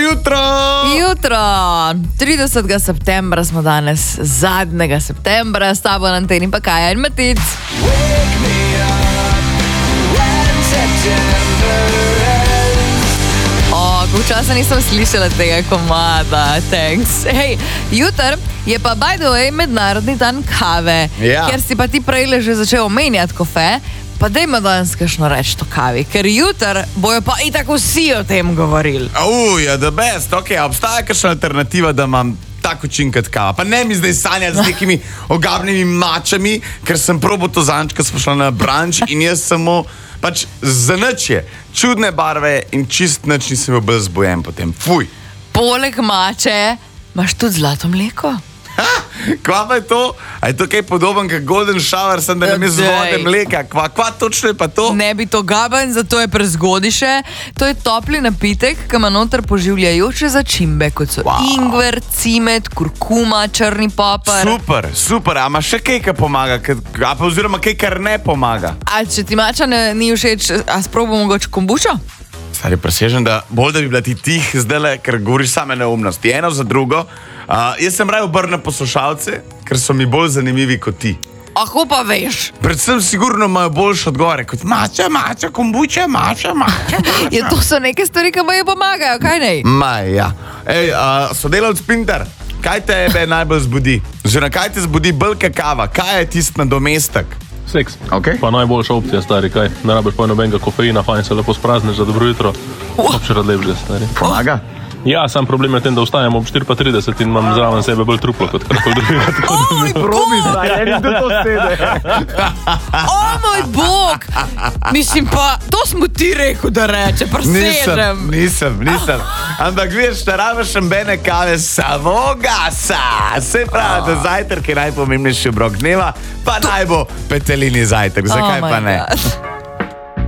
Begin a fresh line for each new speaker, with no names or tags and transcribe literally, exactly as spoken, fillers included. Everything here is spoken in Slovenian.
jutro!
Jutro! tridesetega septembra smo danes, zadnjega septembra, s tabo na anteni pa Kaja in Matic. O, koliko časa nisem slišala tega komada, thanks. Hej, jutr je pa by the way mednarodni dan kave,
Ja.
ker si pa ti prejle že začel omenjati kofe. Pa dajmo danes kakšno reči to kavi, ker jutr bojo pa itak vsi o tem govorili.
Uj, ja, the best, ok, obstaja kakšna alternativa, da imam tako učinkat kava. Pa ne mi zdaj sanjati z nekimi ogabnimi mačami, ker sem probo to zanč, ko smo šli na branč in jaz samo, pač za nič je, čudne barve in čist nič nisem bil zbojen potem, fuj.
Poleg mače imaš tudi zlato mleko.
Ha, kva pa je to? A je to kaj podoben kot golden shower, sem da nam je z vode mleka, kva, kva točno je pa to?
Ne bi to gaben, zato je prezgodi še. To je topli napitek, ki ima noter poživljajoče začimbe, kot so
Wow.
ingver, cimet, kurkuma, črni popar.
Super, super, a ima še kaj, kar pomaga, kaj, a pa oziroma kaj, kar ne pomaga?
A če ti mača ne, ni všeč, a sprobamo mogoče kombučo?
Stari, presežem, da bolj da bi bila ti tih zdajle, ker govoriš same neumnosti, eno za drugo. Uh, jaz sem raje obrnil poslušalce, ker so mi bolj zanimivi kot ti.
Ako pa veš?
Predvsem sigurno imajo boljše odgovore kot mača, mača, kombuča, mača, mača.
Ja, to so neke stvari, ki mi pomagajo, kaj ne?
Maj, ja. Ej, uh, sodelavc Pinter, kaj tebe najbolj zbudi? Oziroma, kaj te zbudi bolj kakava? Kaj je tisti nadomestek?
Seks.
Okay.
Pa najboljša opcija, stari, kaj? Ne rabiš pa nobenega kofeina, fajn se lepo sprazniš za dobro jutro. Obče rad lepše, stari.
Pomaga?
Ja, sam problem je tem, da vstajam ob štiri pa trideset in imam zraven sebe bolj truplo kot karkoli drugega.
Oj,
Probi zdaj, eni da to sede.
O moj bog! Mislim pa, to smo ti rekel, da reče,
Nisem,
presežem.
nisem, nisem. Ampak veš, ne rabiš nobene kave, samo gasa. Se pravi, da zajtrk je najpomembnejši obrok dneva, pa naj bo petelini zajtrk. Zakaj
Oh my
pa ne?
God.